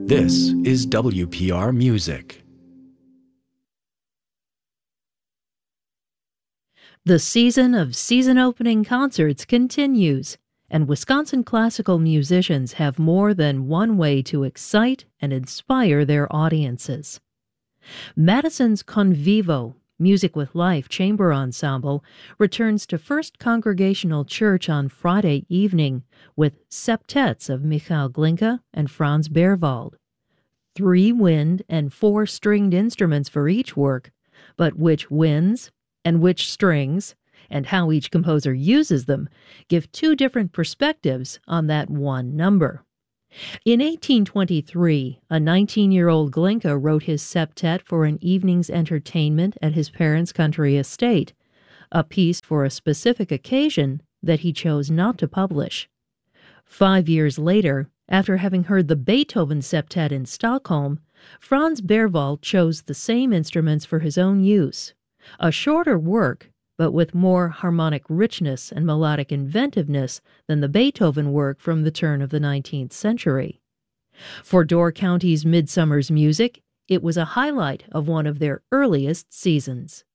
This is WPR Music. The season of season-opening concerts continues, and Wisconsin classical musicians have more than one way to excite and inspire their audiences. Madison's Convivo, Music with Life Chamber Ensemble, returns to First Congregational Church on Friday evening with septets of Michael Glinka and Franz Berwald. 3 wind and 4 stringed instruments for each work, but which winds and which strings, and how each composer uses them, give 2 different perspectives on that one number. In 1823, a 19-year-old Glinka wrote his septet for an evening's entertainment at his parents' country estate, a piece for a specific occasion that he chose not to publish. 5 years later, after having heard the Beethoven septet in Stockholm, Franz Berwald chose the same instruments for his own use. A shorter work, but with more harmonic richness and melodic inventiveness than the Beethoven work from the turn of the 19th century. For Door County's Midsummer's Music, it was a highlight of one of their earliest seasons.